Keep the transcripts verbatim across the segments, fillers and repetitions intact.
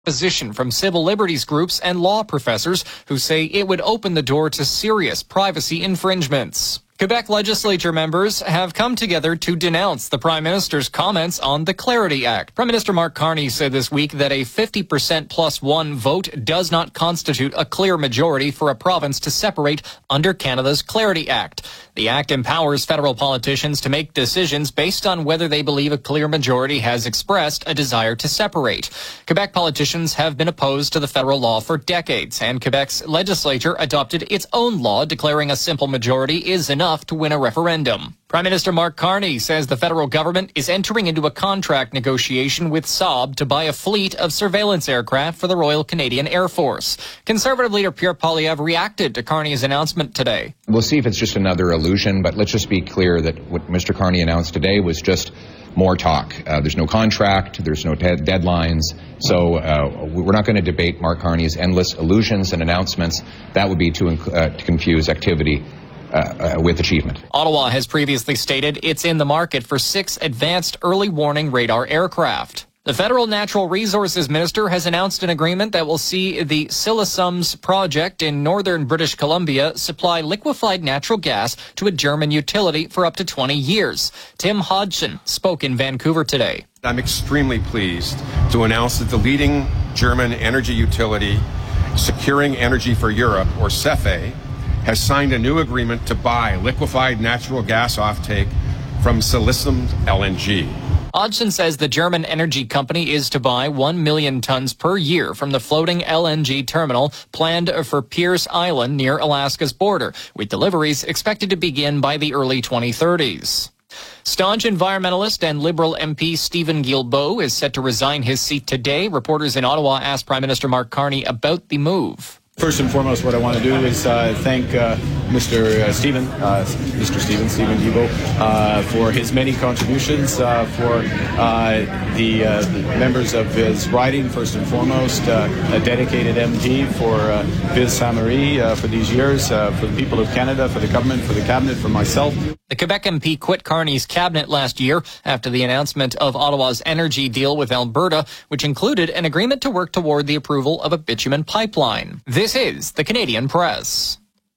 Opposition from civil liberties groups and law professors who say it would open the door to serious privacy infringements. Quebec legislature members have come together to denounce the Prime Minister's comments on the Clarity Act. Prime Minister Mark Carney said this week that a fifty percent plus one vote does not constitute a clear majority for a province to separate under Canada's Clarity Act. The act empowers federal politicians to make decisions based on whether they believe a clear majority has expressed a desire to separate. Quebec politicians have been opposed to the federal law for decades, and Quebec's legislature adopted its own law declaring a simple majority is enough to win a referendum. Prime Minister Mark Carney says the federal government is entering into a contract negotiation with Saab to buy a fleet of surveillance aircraft for the Royal Canadian Air Force. Conservative leader Pierre Poilievre reacted to Carney's announcement today. We'll see if it's just another illusion, but let's just be clear that what Mister Carney announced today was just more talk. Uh, there's no contract, there's no de- deadlines, so uh, we're not going to debate Mark Carney's endless illusions and announcements. That would be to, uh, to confuse activity Uh, uh, with achievement. Ottawa has previously stated it's in the market for six advanced early warning radar aircraft. The Federal Natural Resources Minister has announced an agreement that will see the Silesums project in northern British Columbia supply liquefied natural gas to a German utility for up to twenty years. Tim Hodgson spoke in Vancouver today. I'm extremely pleased to announce that the leading German energy utility, Securing Energy for Europe, or SEFE, has signed a new agreement to buy liquefied natural gas offtake from Silesums L N G. Hodgson says the German energy company is to buy one million tons per year from the floating L N G terminal planned for Pierce Island near Alaska's border, with deliveries expected to begin by the early twenty thirties. Staunch environmentalist and Liberal M P Stephen Guilbeault is set to resign his seat today. Reporters in Ottawa asked Prime Minister Mark Carney about the move. First and foremost, what I want to do is uh, thank uh, Mister Uh, Stephen, uh, Mister Stephen, Stephen Guilbeault, uh, for his many contributions, uh, for uh, the, uh, the members of his riding, first and foremost, uh, a dedicated M P for uh, Biz Saint-Marie uh, for these years, uh, for the people of Canada, for the government, for the cabinet, for myself. The Quebec M P quit Carney's cabinet last year after the announcement of Ottawa's energy deal with Alberta, which included an agreement to work toward the approval of a bitumen pipeline. This is the Canadian Press.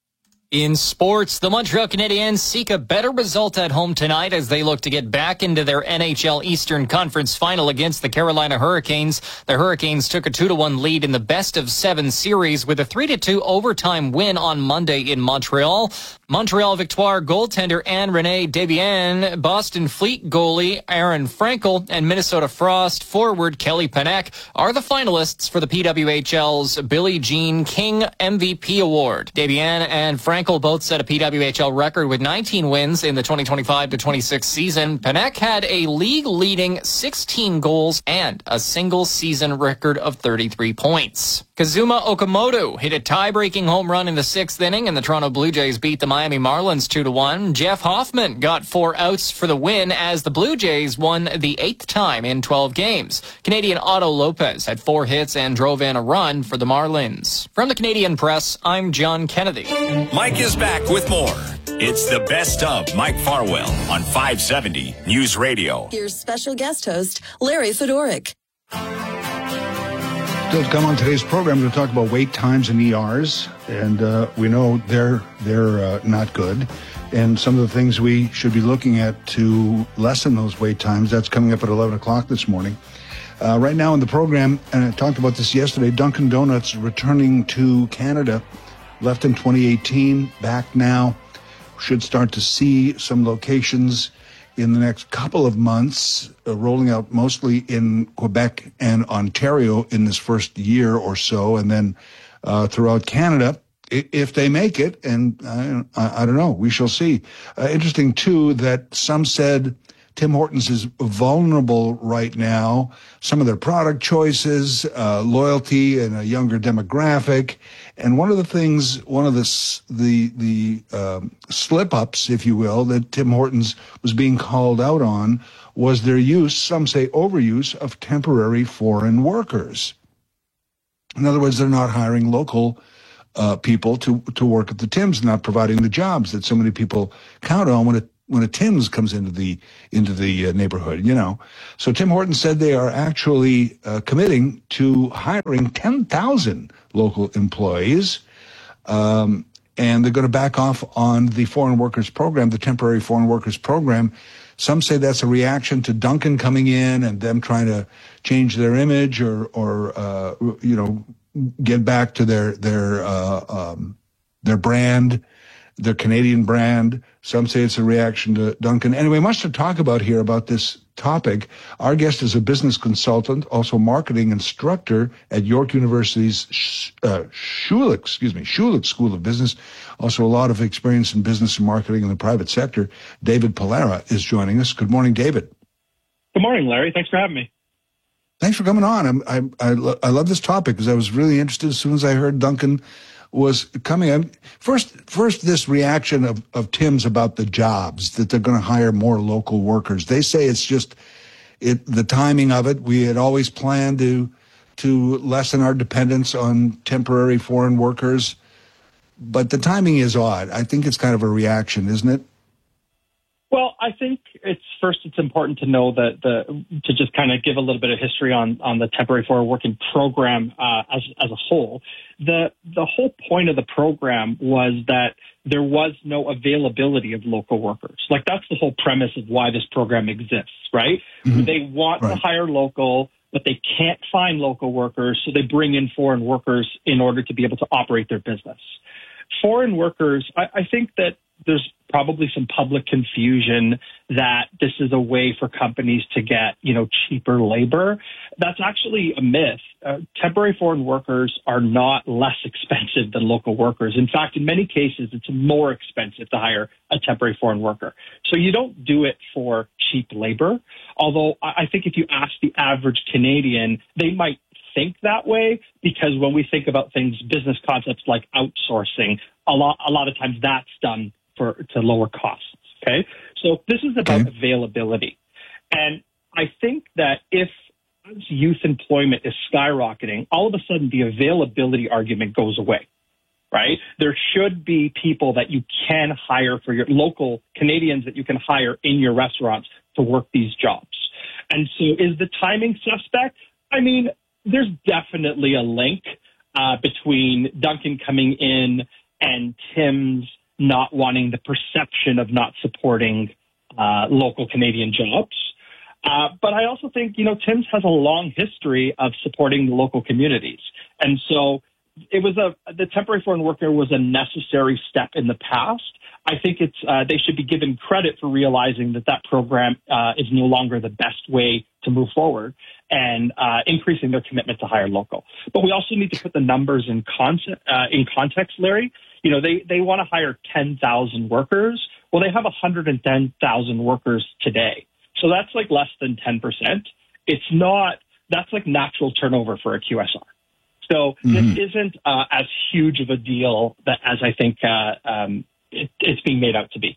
In sports, the Montreal Canadiens seek a better result at home tonight as they look to get back into their N H L Eastern Conference final against the Carolina Hurricanes. The Hurricanes took a two to one lead in the best of seven series with a three to two overtime win on Monday in Montreal. Montreal Victoire goaltender Anne-Renee Desbiens, Boston Fleet goalie Aaron Frankel, and Minnesota Frost forward Kelly Panek are the finalists for the P W H L's Billie Jean King M V P Award. Desbiens and Frankel both set a P W H L record with nineteen wins in the twenty twenty-five to twenty-six season. Panek had a league-leading sixteen goals and a single-season record of thirty-three points. Kazuma Okamoto hit a tie-breaking home run in the sixth inning, and the Toronto Blue Jays beat the Miami Marlins two to one. Jeff Hoffman got four outs for the win as the Blue Jays won the eighth time in twelve games. Canadian Otto Lopez had four hits and drove in a run for the Marlins. From the Canadian Press, I'm John Kennedy. Mike is back with more. It's the best of Mike Farwell on five seventy News Radio. Here's special guest host Larry Fedoruk. To come on today's program to talk about wait times in E Rs, and uh, we know they're they're uh, not good, and some of the things we should be looking at to lessen those wait times. That's coming up at eleven o'clock this morning. Uh, right now in the program, and I talked about this yesterday, Dunkin' Donuts returning to Canada, left in twenty eighteen, back now. Should start to see some locations in the next couple of months, uh, rolling out mostly in Quebec and Ontario in this first year or so, and then uh, throughout Canada, if they make it. And uh, I, I don't know, we shall see. Uh, interesting, too, that some said Tim Hortons is vulnerable right now. Some of their product choices, uh, loyalty and a younger demographic. And one of the things, one of the the the um, slip-ups, if you will, that Tim Hortons was being called out on was their use, some say overuse, of temporary foreign workers. In other words, they're not hiring local uh, people to to work at the Tims, not providing the jobs that so many people count on when it when a Tim's comes into the into the uh, neighborhood, you know. So Tim Hortons said they are actually uh, committing to hiring ten thousand local employees, um, and they're going to back off on the foreign workers program, the temporary foreign workers program. Some say that's a reaction to Dunkin' coming in and them trying to change their image or, or uh, you know, get back to their their uh, um, their brand, their Canadian brand. Some say it's a reaction to Dunkin'. Anyway, much to talk about here about this topic. Our guest is a business consultant, also marketing instructor at York University's uh, Schulich, excuse me, Schulich School of Business. Also a lot of experience in business and marketing in the private sector. David Pollara is joining us. Good morning, David. Good morning, Larry. Thanks for having me. Thanks for coming on. I'm, I I, lo- I love this topic because I was really interested as soon as I heard Dunkin' was coming in. First, first this reaction of, of Tim's about the jobs, that they're going to hire more local workers. They say it's just it the timing of it. We had always planned to to lessen our dependence on temporary foreign workers, but the timing is odd. I think it's kind of a reaction, isn't it? Well, I think it's first. It's important to know that the to just kind of give a little bit of history on on the temporary foreign working program uh, as as a whole. The the whole point of the program was that there was no availability of local workers. Like that's the whole premise of why this program exists, right? Mm-hmm. They want right. to hire local, but they can't find local workers, so they bring in foreign workers in order to be able to operate their business. Foreign workers, I, I think that there's probably some public confusion that this is a way for companies to get, you know, cheaper labor. That's actually a myth. Uh, temporary foreign workers are not less expensive than local workers. In fact, in many cases, it's more expensive to hire a temporary foreign worker. So you don't do it for cheap labor. Although I think if you ask the average Canadian, they might think that way, because when we think about things, business concepts like outsourcing, a lot, a lot of times that's done for to lower costs. Okay, so this is about okay. availability, and I think that if youth employment is skyrocketing, all of a sudden the availability argument goes away. Right? There should be people that you can hire for your local Canadians that you can hire in your restaurants to work these jobs. And so, is the timing suspect? I mean, there's definitely a link uh, between Dunkin' coming in and Tim's not wanting the perception of not supporting uh, local Canadian jobs. Uh, but I also think, you know, Tim's has a long history of supporting the local communities. And so it was a, the temporary foreign worker was a necessary step in the past. I think it's, uh, they should be given credit for realizing that that program uh, is no longer the best way to move forward and uh, increasing their commitment to hire local. But we also need to put the numbers in, con- uh, in context, Larry. You know, they, they want to hire ten thousand workers. Well, they have one hundred ten thousand workers today. So that's like less than ten percent. It's not, that's like natural turnover for a Q S R. So mm-hmm. this isn't uh, as huge of a deal that as I think uh, um, it, it's being made out to be.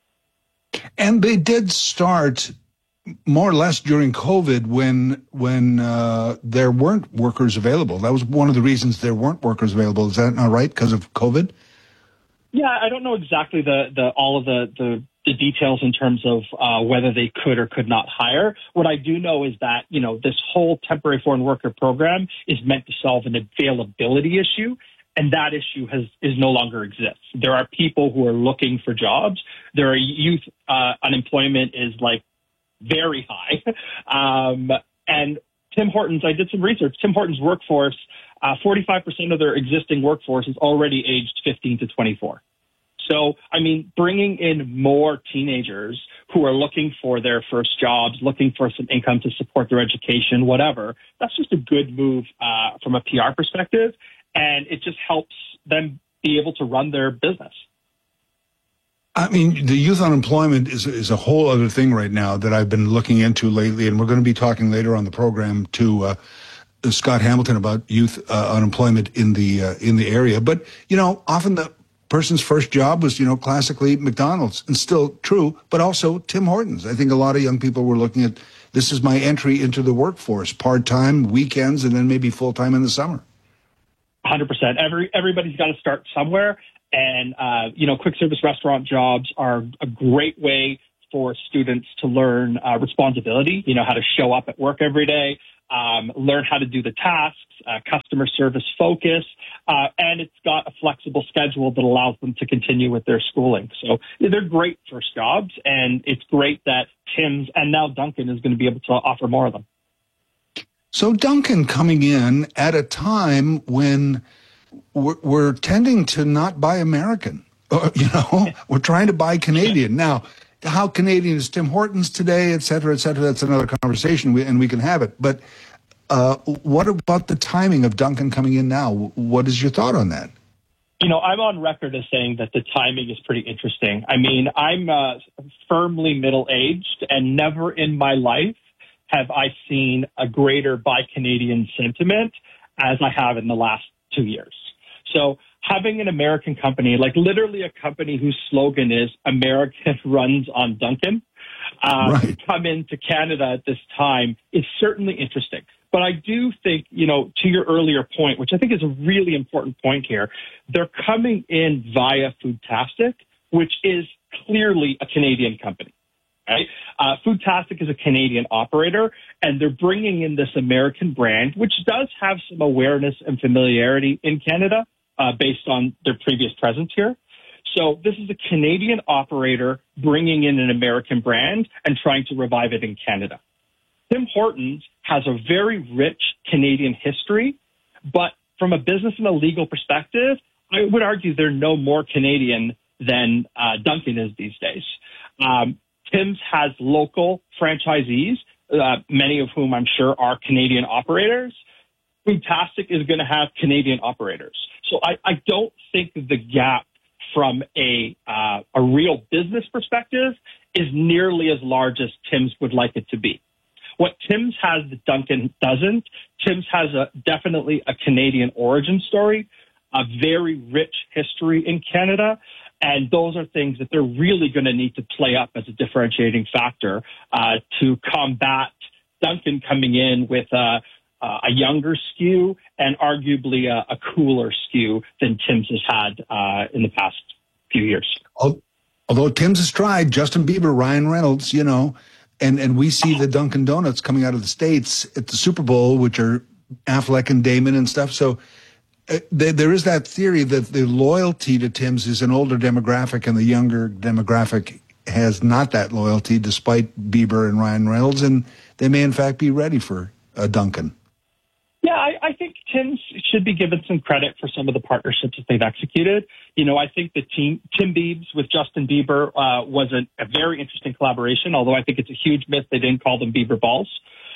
And they did start more or less during COVID when when uh, there weren't workers available. That was one of the reasons there weren't workers available. Is that not right, because of COVID? Yeah, I don't know exactly the, the all of the, the, the details in terms of uh, whether they could or could not hire. What I do know is that, you know, this whole temporary foreign worker program is meant to solve an availability issue, and that issue has is no longer exists. There are people who are looking for jobs. There are youth uh, unemployment is like very high. Um, and Tim Hortons, I did some research. Tim Hortons' workforce, uh, forty-five percent of their existing workforce is already aged fifteen to twenty-four. So, I mean, bringing in more teenagers who are looking for their first jobs, looking for some income to support their education, whatever, that's just a good move uh, from a P R perspective, and it just helps them be able to run their business. I mean, the youth unemployment is is a whole other thing right now that I've been looking into lately, and we're going to be talking later on the program to uh, Scott Hamilton about youth uh, unemployment in the uh, in the area. But you know, often the person's first job was, you know, classically McDonald's, and still true, but also Tim Hortons. I think a lot of young people were looking at this is my entry into the workforce, part time, weekends, and then maybe full time in the summer. one hundred percent. Every everybody's got to start somewhere. And, uh, you know, quick service restaurant jobs are a great way for students to learn uh, responsibility, you know, how to show up at work every day, um, learn how to do the tasks, uh, customer service focus, uh, and it's got a flexible schedule that allows them to continue with their schooling. So they're great first jobs, and it's great that Tim's and now Dunkin' is going to be able to offer more of them. So Dunkin' coming in at a time when we're, we're tending to not buy American, uh, you know, we're trying to buy Canadian. Now, how Canadian is Tim Hortons today, et cetera, et cetera, that's another conversation, we, and we can have it. But uh, what about the timing of Dunkin' coming in now? What is your thought on that? You know, I'm on record as saying that the timing is pretty interesting. I mean, I'm uh, firmly middle-aged, and never in my life have I seen a greater Buy Canadian sentiment as I have in the last two years. So having an American company, like literally a company whose slogan is America runs on Dunkin', uh, right. come into Canada at this time is certainly interesting. But I do think, you know, to your earlier point, which I think is a really important point here, they're coming in via Foodtastic, which is clearly a Canadian company. Right? Uh, Foodtastic is a Canadian operator, and they're bringing in this American brand, which does have some awareness and familiarity in Canada uh, based on their previous presence here. So this is a Canadian operator bringing in an American brand and trying to revive it in Canada. Tim Hortons has a very rich Canadian history, but from a business and a legal perspective, I would argue they're no more Canadian than uh, Dunkin' is these days. Um, Tim's has local franchisees, uh, many of whom I'm sure are Canadian operators. Foodtastic is going to have Canadian operators. So I, I don't think the gap from a uh, a real business perspective is nearly as large as Tim's would like it to be. What Tim's has that Dunkin' doesn't, Tim's has a definitely a Canadian origin story, a very rich history in Canada, and those are things that they're really going to need to play up as a differentiating factor uh, to combat Dunkin' coming in with a, a younger S K U and arguably a, a cooler S K U than Tim's has had uh, in the past few years. Although Tim's has tried, Justin Bieber, Ryan Reynolds, you know, and, and we see the Dunkin' Donuts coming out of the States at the Super Bowl, which are Affleck and Damon and stuff. So uh, there, there is that theory that the loyalty to Tim's is an older demographic and the younger demographic has not that loyalty despite Bieber and Ryan Reynolds, and they may in fact be ready for a Dunkin'. Yeah, I, I think Tim's should be given some credit for some of the partnerships that they've executed. You know, I think the team, Tim Biebs with Justin Bieber uh, was a, a very interesting collaboration, although I think it's a huge myth they didn't call them Bieber balls.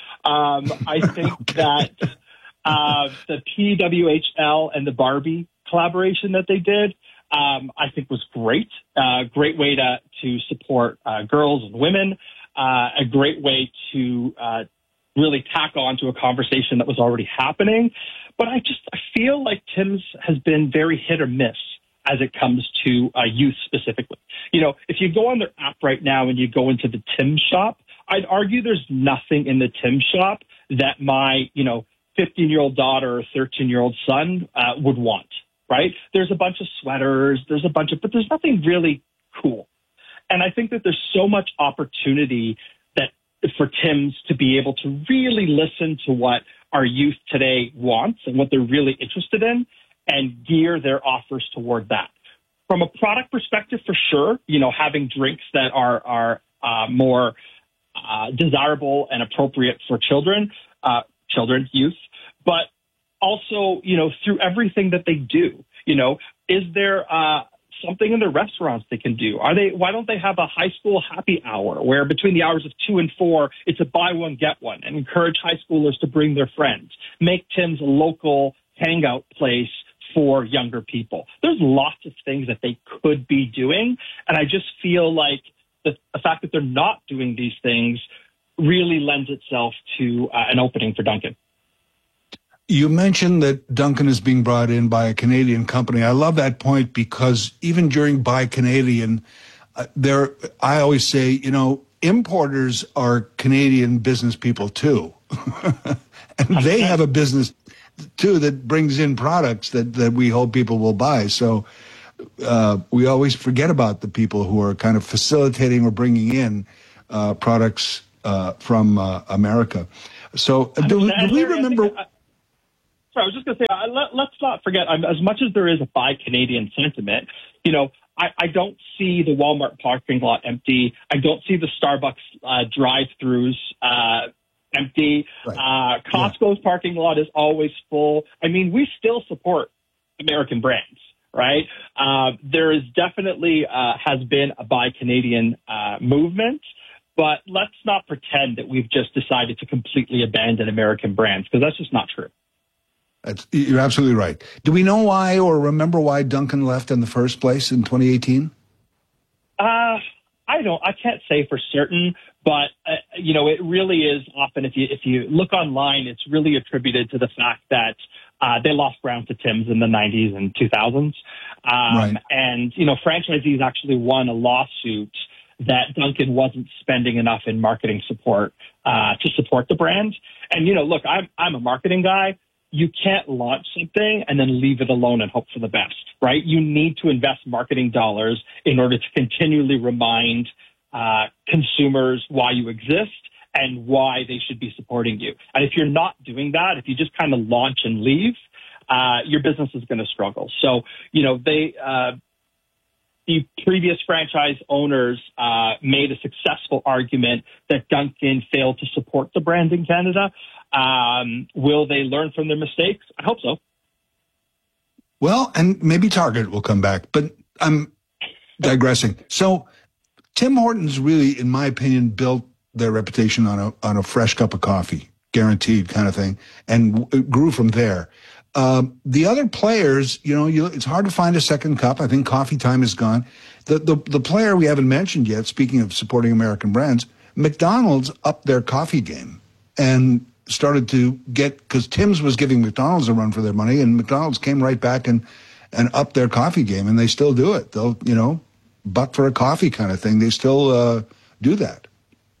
Um, I think okay. that uh, the P W H L and the Barbie collaboration that they did, um, I think was great. Uh, great way to, to support uh, girls and women, uh, a great way to uh, really tack on to a conversation that was already happening. But I just I feel like Tim's has been very hit or miss as it comes to uh, youth specifically. You know, if you go on their app right now and you go into the Tim's shop, I'd argue there's nothing in the Tim's shop that my, you know, fifteen-year-old daughter or thirteen-year-old son uh, would want, right? There's a bunch of sweaters, there's a bunch of, but there's nothing really cool. And I think that there's so much opportunity that for Tim's to be able to really listen to what our youth today wants and what they're really interested in and gear their offers toward that. From a product perspective, for sure, you know, having drinks that are, are uh, more uh, desirable and appropriate for children, uh, children, youth, but also, you know, through everything that they do, you know, is there uh, something in the restaurants they can do? Are they? Why don't they have a high school happy hour where between the hours of two and four, it's a buy one, get one, and encourage high schoolers to bring their friends? Make Tim's a local hangout place for younger people. There's lots of things that they could be doing, and I just feel like the, the fact that they're not doing these things really lends itself to uh, an opening for Dunkin'. You mentioned that Dunkin' is being brought in by a Canadian company. I love that point because even during Buy Canadian, uh, there, I always say, you know, importers are Canadian business people too. And they have a business too that brings in products that, that we hope people will buy. So uh, we always forget about the people who are kind of facilitating or bringing in uh, products uh, from uh, America. So uh, do, do we remember? I, sorry, I was just going to say, uh, let, let's not forget, um, as much as there is a buy Canadian sentiment, you know, I, I don't see the Walmart parking lot empty. I don't see the Starbucks uh, drive-throughs uh, empty. Right. Uh, Costco's yeah. parking lot is always full. I mean, we still support American brands, right? Uh, there is definitely uh, has been a buy Canadian uh, movement, but let's not pretend that we've just decided to completely abandon American brands, because that's just not true. That's, you're absolutely right. Do we know why or remember why Dunkin' left in the first place in twenty eighteen? Uh, I don't. I can't say for certain, but uh, you know, it really is often. If you if you look online, it's really attributed to the fact that uh, they lost ground to Tim's in the nineties and two thousands, um, right. and you know, franchisees actually won a lawsuit that Dunkin' wasn't spending enough in marketing support uh, to support the brand. And you know, look, I'm I'm a marketing guy. You can't launch something and then leave it alone and hope for the best, right? You need to invest marketing dollars in order to continually remind uh, consumers why you exist and why they should be supporting you. And if you're not doing that, if you just kind of launch and leave, uh, your business is going to struggle. So, you know, they, uh, the previous franchise owners uh, made a successful argument that Dunkin' failed to support the brand in Canada. Um, will they learn from their mistakes? I hope so. Well, and maybe Target will come back, but I'm digressing. So Tim Hortons really, in my opinion, built their reputation on a on a fresh cup of coffee, guaranteed kind of thing, and it grew from there. Um, the other players, you know, you, it's hard to find a second cup. I think Coffee Time is gone. The, the the player we haven't mentioned yet, speaking of supporting American brands, McDonald's upped their coffee game and started to get, because Tim's was giving McDonald's a run for their money, and McDonald's came right back and, and upped their coffee game, and they still do it. They'll, you know, buck for a coffee kind of thing. They still uh, do that.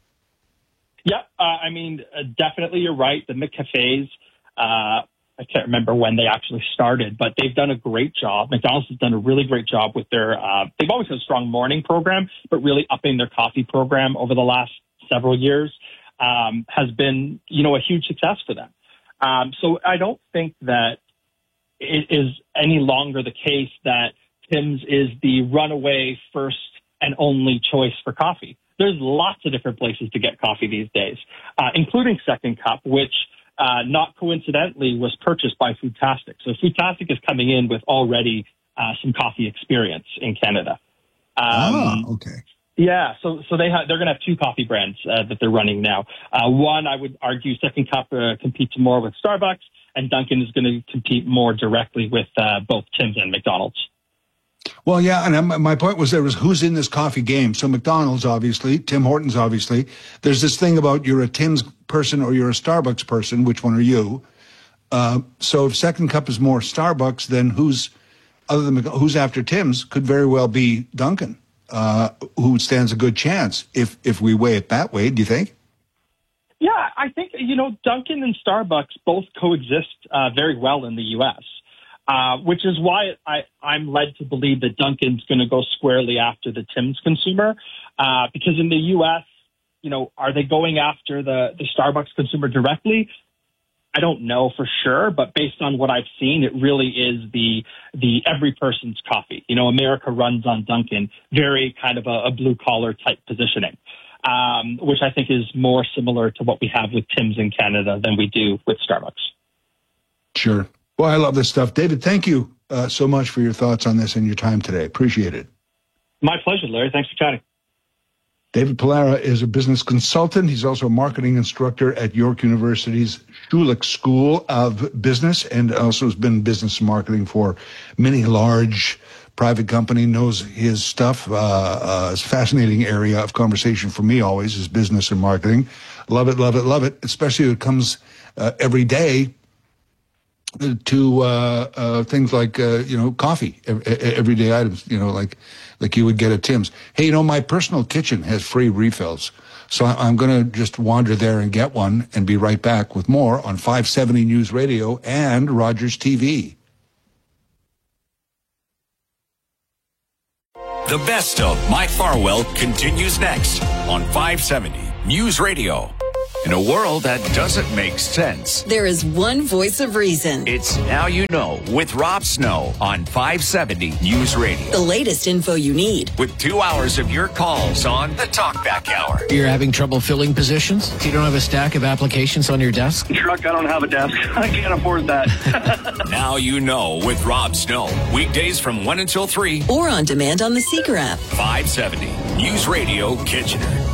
Yeah, uh, I mean, uh, definitely you're right. The McCafes, uh, I can't remember when they actually started, but they've done a great job. McDonald's has done a really great job with their, uh, they've always had a strong morning program, but really upping their coffee program over the last several years. Um, has been, you know, a huge success for them. Um, so I don't think that it is any longer the case that Tim's is the runaway first and only choice for coffee. There's lots of different places to get coffee these days, uh, including Second Cup, which uh, not coincidentally was purchased by Foodtastic. So Foodtastic is coming in with already uh, some coffee experience in Canada. Um, oh, okay. Yeah, so so they have they're going to have two coffee brands uh, that they're running now. Uh, one, I would argue, Second Cup uh, competes more with Starbucks, and Dunkin' is going to compete more directly with uh, both Tim's and McDonald's. Well, yeah, and my point was there was who's in this coffee game. So McDonald's, obviously, Tim Hortons, obviously. There's this thing about you're a Tim's person or you're a Starbucks person. Which one are you? Uh, so if Second Cup is more Starbucks, then who's other than who's after Tim's could very well be Dunkin'. Uh, who stands a good chance if, if we weigh it that way, do you think? Yeah, I think, you know, Dunkin' and Starbucks both coexist uh, very well in the U S, uh, which is why I, I'm led to believe that Dunkin's going to go squarely after the Tim's consumer, uh, because in the U S, you know, are they going after the, the Starbucks consumer directly? I don't know for sure, but based on what I've seen, it really is the the every person's coffee. You know, America runs on Dunkin', very kind of a, a blue-collar type positioning, um, which I think is more similar to what we have with Tim's in Canada than we do with Starbucks. Sure. Well, I love this stuff. David, thank you uh, so much for your thoughts on this and your time today. Appreciate it. My pleasure, Larry. Thanks for chatting. David Pollara is a business consultant. He's also a marketing instructor at York University's Schulich School of Business, and also has been in business marketing for many large private company, knows his stuff. Uh, uh, it's a fascinating area of conversation for me always is business and marketing. Love it, love it, love it, especially when it comes uh, every day to uh, uh, things like, uh, you know, coffee, everyday items, you know, like like you would get at Tim's. Hey, you know, my personal kitchen has free refills. So I'm going to just wander there and get one and be right back with more on five seventy News Radio and Rogers T V. The best of Mike Farwell continues next on five seventy News Radio. In a world that doesn't make sense, there is one voice of reason. It's Now You Know with Rob Snow on five seventy News Radio. The latest info you need. With two hours of your calls on the Talkback Hour. You're having trouble filling positions? You don't have a stack of applications on your desk? Truck, I don't have a desk. I can't afford that. Now You Know with Rob Snow. Weekdays from one until three. Or on demand on the Seeker app. five seventy News Radio Kitchener.